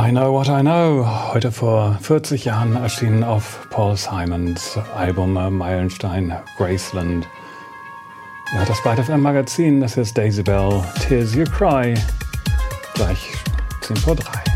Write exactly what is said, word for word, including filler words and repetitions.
I Know What I Know, heute vor vierzig Jahren erschienen auf Paul Simons Album Meilenstein Graceland. Ja, das Byte F M Magazin, das ist Daisy Bell, Tears You Cry, gleich zehn vor drei.